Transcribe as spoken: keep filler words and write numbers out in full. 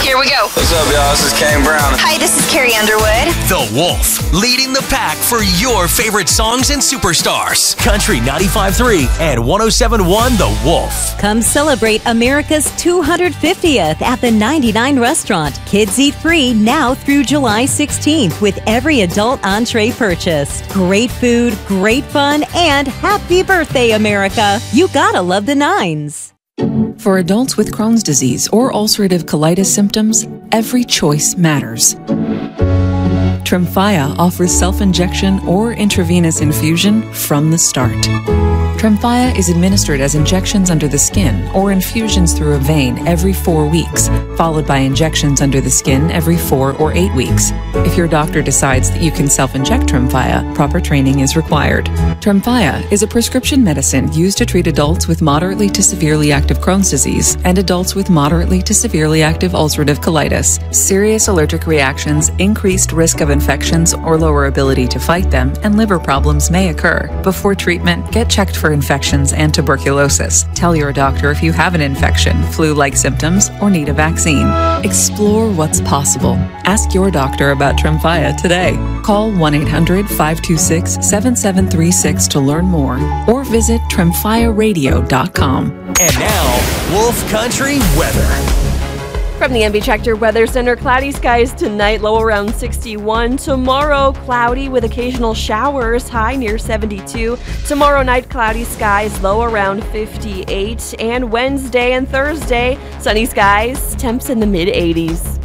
Here we go. What's up, y'all? This is Kane Brown. Hi, this is Carrie Underwood. The Wolf, leading the pack for your favorite songs and superstars. Country ninety-five point three and one oh seven point one The Wolf. Come celebrate America's two hundred fiftieth at the ninety-nine Restaurant. Kids eat free now through July sixteenth with every adult entree purchased. Great food, great fun, and happy birthday, America. You gotta love the nines. For adults with Crohn's disease or ulcerative colitis symptoms, every choice matters. Tremfya offers self-injection or intravenous infusion from the start. Tremfya is administered as injections under the skin or infusions through a vein every four weeks, followed by injections under the skin every four or eight weeks. If your doctor decides that you can self-inject Tremfya, proper training is required. Tremfya is a prescription medicine used to treat adults with moderately to severely active Crohn's disease and adults with moderately to severely active ulcerative colitis. Serious allergic reactions, increased risk of infections or lower ability to fight them, and liver problems may occur. Before treatment, get checked for infections and tuberculosis. Tell your doctor if you have an infection, flu-like symptoms, or need a vaccine. Explore what's possible. Ask your doctor about Tremfya today. Call one eight hundred, five two six, seven seven three six to learn more or visit tremfya radio dot com. And now, Wolf Country weather. From the M B Tractor Weather Center, cloudy skies tonight, low around sixty-one. Tomorrow, cloudy with occasional showers, high near seventy-two. Tomorrow night, cloudy skies, low around fifty-eight. And Wednesday and Thursday, sunny skies, temps in the mid eighties.